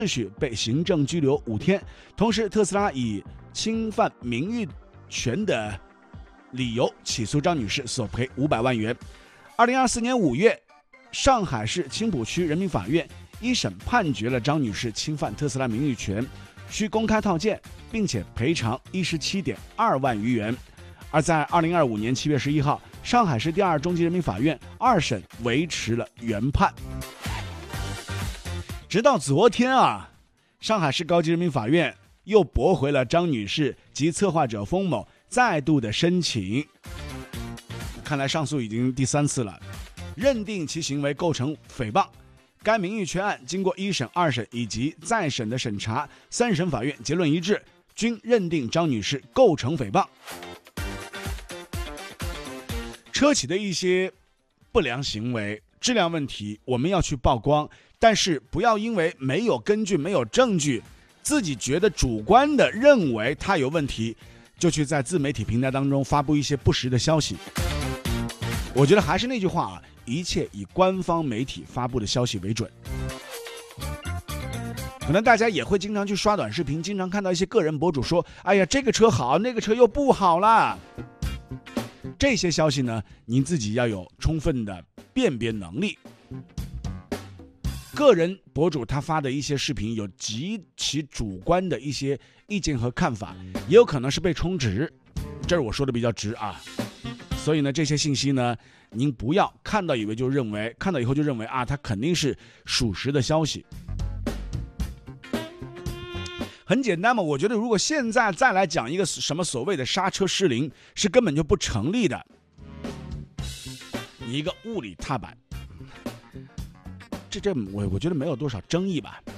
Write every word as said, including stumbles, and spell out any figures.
许被行政拘留五天。同时，特斯拉以侵犯名誉权的理由起诉张女士，索赔五百万元。二零二四年五月，上海市青浦区人民法院一审判决了张女士侵犯特斯拉名誉权，需公开套件，并且赔偿一十七点二万余元。而在二零二五年七月十一号，上海市第二中级人民法院二审维持了原判。直到昨天啊，上海市高级人民法院又驳回了张女士及策划者封某再度的申请。看来上诉已经第三次了，认定其行为构成诽谤。该名誉权案经过一审、二审以及再审的审查，三审法院结论一致，均认定张女士构成诽谤。车企的一些不良行为、质量问题，我们要去曝光，但是不要因为没有根据、没有证据，自己觉得主观的认为它有问题，就去在自媒体平台当中发布一些不实的消息。我觉得还是那句话啊，一切以官方媒体发布的消息为准。可能大家也会经常去刷短视频，经常看到一些个人博主说，哎呀，这个车好，那个车又不好啦。这些消息呢，您自己要有充分的辨别能力。个人博主他发的一些视频有极其主观的一些意见和看法，也有可能是被充值，这是我说的比较直啊。所以呢，这些信息呢，您不要看到以为就认为，看到以后就认为啊，它肯定是属实的消息。很简单嘛，我觉得如果现在再来讲一个什么所谓的刹车失灵，是根本就不成立的。你一个物理踏板，这这我我觉得没有多少争议吧。